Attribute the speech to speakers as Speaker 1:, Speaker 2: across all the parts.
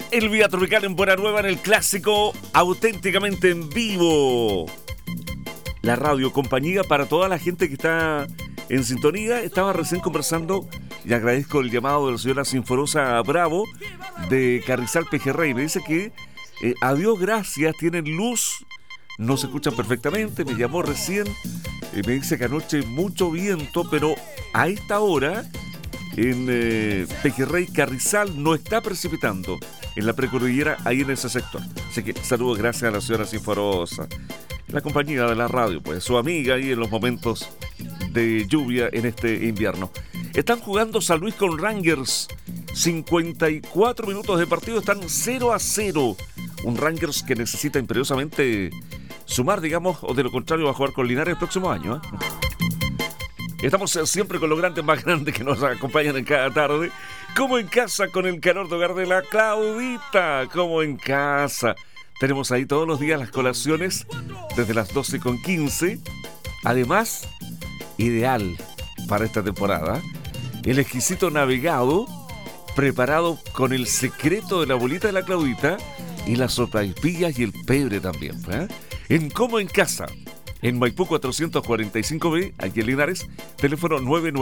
Speaker 1: El Vía Tropical en Buena Nueva en el clásico auténticamente en vivo. La radio compañía para toda la gente que está en sintonía. Estaba recién conversando y agradezco el llamado de la señora Sinforosa Bravo de Carrizal Pejerrey. Me dice que adiós, gracias, tienen luz, no se escuchan perfectamente. Me llamó recién, me dice que anoche mucho viento, pero a esta hora en Pejerrey Carrizal no está precipitando en la precordillera, ahí en ese sector. Así que saludos, gracias a la señora Sinforosa, la compañía de la radio, pues su amiga ahí en los momentos de lluvia en este invierno. Están jugando San Luis con Rangers, 54 minutos de partido, están 0-0. Un Rangers que necesita imperiosamente sumar, digamos, o de lo contrario va a jugar con Linares el próximo año, ¿eh? Estamos siempre con los grandes más grandes que nos acompañan en cada tarde. Como en casa con el calor de hogar de la Claudita. Como en casa. Tenemos ahí todos los días las colaciones desde las 12:15. Además, ideal para esta temporada, el exquisito navegado preparado con el secreto de la bolita de la Claudita y las sopaipillas y el pebre también, ¿eh? En Como en Casa. En Maipú 445B, aquí en Linares, teléfono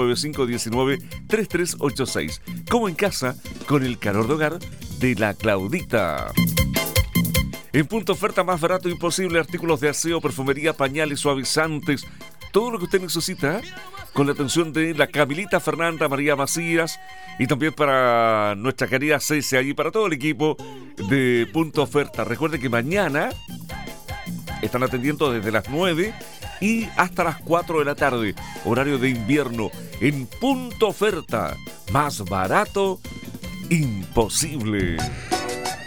Speaker 1: 995-19-3386. Como en casa, con el calor de hogar de la Claudita. En punto oferta más barato imposible, artículos de aseo, perfumería, pañales, suavizantes, todo lo que usted necesita, con la atención de la Camilita Fernanda María Macías y también para nuestra querida Ceci, allí para todo el equipo de Punto Oferta. Recuerde que mañana están atendiendo desde las 9 y hasta las 4 de la tarde, horario de invierno, en Punto Oferta. Más barato, imposible.